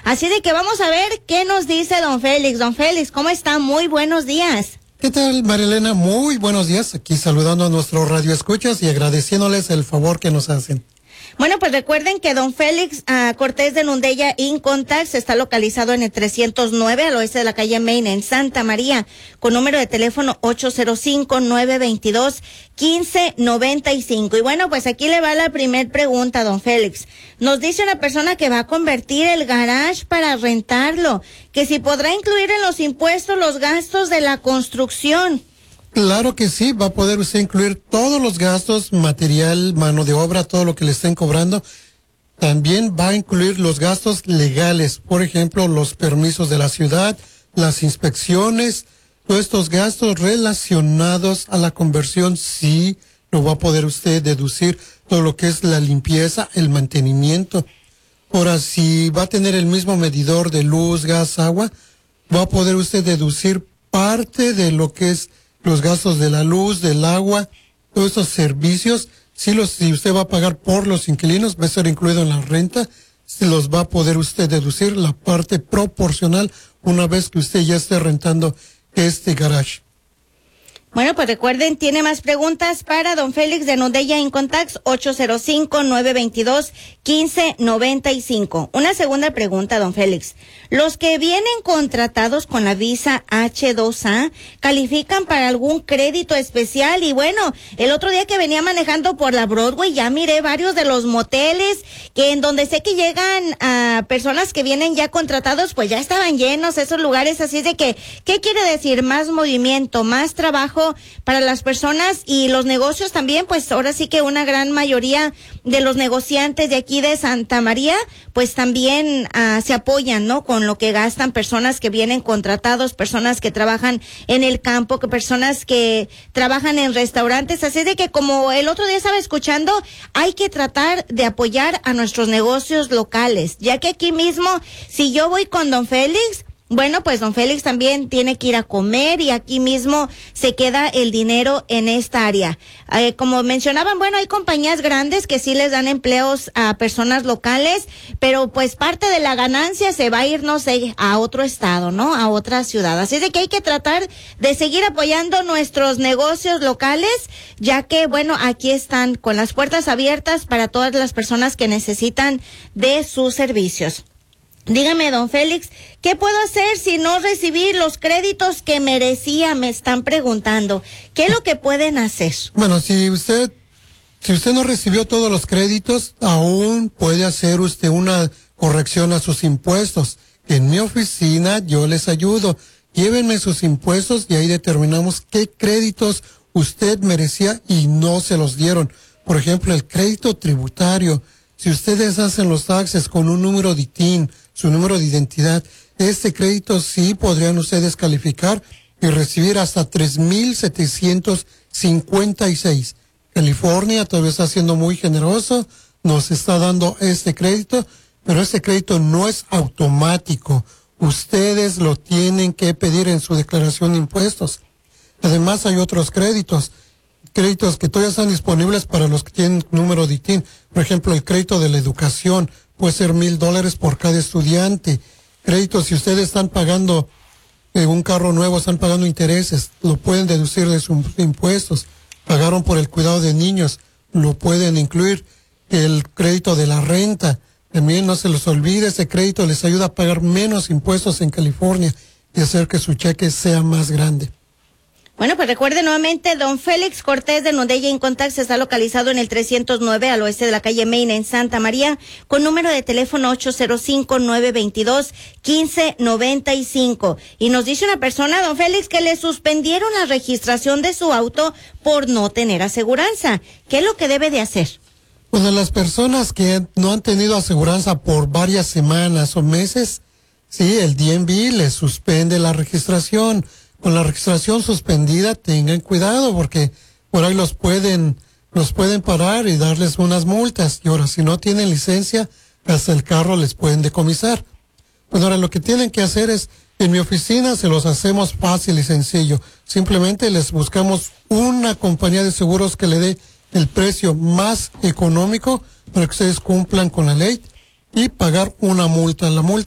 Así de que vamos a ver qué nos dice don Félix. Don Félix, ¿cómo está? Muy buenos días. ¿Qué tal, Marilena? Muy buenos días. Aquí saludando a nuestros radioescuchas y agradeciéndoles el favor que nos hacen. Bueno, pues recuerden que don Félix Cortés de Nundella Incontax está localizado en el 309 al oeste de la calle Main en Santa María, con número de teléfono 805-922-1595. Y bueno, pues aquí le va la primer pregunta, don Félix. Nos dice una persona que va a convertir el garage para rentarlo, que si podrá incluir en los impuestos los gastos de la construcción. Claro que sí, va a poder usted incluir todos los gastos, material, mano de obra, todo lo que le estén cobrando. También va a incluir los gastos legales, por ejemplo, los permisos de la ciudad, las inspecciones, todos estos gastos relacionados a la conversión, sí lo va a poder usted deducir, todo lo que es la limpieza, el mantenimiento. Ahora, si va a tener el mismo medidor de luz, gas, agua, va a poder usted deducir parte de lo que es los gastos de la luz, del agua, todos esos servicios. Si usted va a pagar por los inquilinos, va a ser incluido en la renta, se los va a poder usted deducir la parte proporcional una vez que usted ya esté rentando este garage. Bueno, pues recuerden, tiene más preguntas para don Félix de Nundella Incontax, 805-922-1595. Una segunda pregunta, don Félix. ¿Los que vienen contratados con la visa H2A califican para algún crédito especial? Y bueno, el otro día que venía manejando por la Broadway ya miré varios de los moteles que en donde sé que llegan a personas que vienen ya contratados, pues ya estaban llenos esos lugares. Así de que, ¿qué quiere decir? Más movimiento, más trabajo para las personas y los negocios también. Pues ahora sí que una gran mayoría de los negociantes de aquí de Santa María pues también se apoyan, ¿no? Con lo que gastan personas que vienen contratados, personas que trabajan en el campo, que personas que trabajan en restaurantes. Así de que, como el otro día estaba escuchando, hay que tratar de apoyar a nuestros negocios locales, ya que aquí mismo, si yo voy con don Félix, bueno, pues don Félix también tiene que ir a comer y aquí mismo se queda el dinero en esta área. Como mencionaban, bueno, hay compañías grandes que sí les dan empleos a personas locales, pero pues parte de la ganancia se va a ir, no sé, a otro estado, ¿no? A otra ciudad. Así de que hay que tratar de seguir apoyando nuestros negocios locales, ya que, bueno, aquí están con las puertas abiertas para todas las personas que necesitan de sus servicios. Dígame, don Félix, ¿qué puedo hacer si no recibí los créditos que merecía? Me están preguntando. ¿Qué es lo que pueden hacer? Bueno, si usted no recibió todos los créditos, aún puede hacer usted una corrección a sus impuestos. En mi oficina yo les ayudo. Llévenme sus impuestos y ahí determinamos qué créditos usted merecía y no se los dieron. Por ejemplo, el crédito tributario. Si ustedes hacen los taxes con un número de TIN, su número de identidad, este crédito sí podrían ustedes calificar y recibir hasta 3,756. California todavía está siendo muy generoso, nos está dando este crédito, pero este crédito no es automático. Ustedes lo tienen que pedir en su declaración de impuestos. Además, hay otros créditos que todavía están disponibles para los que tienen número de TIN. Por ejemplo, el crédito de la educación puede ser $1,000 por cada estudiante. Créditos, si ustedes están pagando un carro nuevo, están pagando intereses, lo pueden deducir de sus impuestos. Pagaron por el cuidado de niños, lo pueden incluir. El crédito de la renta, también no se les olvide, ese crédito les ayuda a pagar menos impuestos en California y hacer que su cheque sea más grande. Bueno, pues recuerde nuevamente, don Félix Cortés de Nundella Incontax está localizado en el 309 al oeste de la calle Main en Santa María, con número de teléfono 805-922-1595. Y nos dice una persona, don Félix, que le suspendieron la registración de su auto por no tener aseguranza. ¿Qué es lo que debe de hacer? Bueno, las personas que no han tenido aseguranza por varias semanas o meses, sí, el DMV les suspende la registración. Con la registración suspendida, tengan cuidado porque por ahí los pueden parar y darles unas multas. Y ahora, si no tienen licencia, hasta el carro les pueden decomisar. Pues ahora lo que tienen que hacer es, en mi oficina se los hacemos fácil y sencillo. Simplemente les buscamos una compañía de seguros que le dé el precio más económico para que ustedes cumplan con la ley y pagar una multa. La multa